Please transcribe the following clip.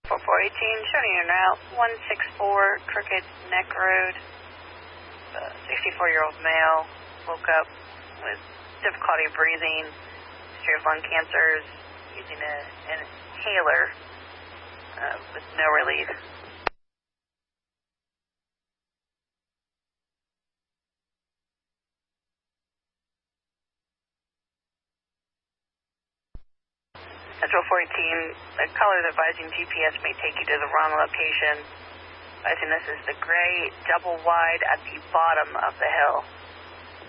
showing you now 164 Crooked Neck Road. 64-year-old male woke up with difficulty breathing, history of lung cancers, using an inhaler with no relief. Central 418, the caller is advising GPS may take you to the wrong location. Advising this is the gray double wide at the bottom of the hill.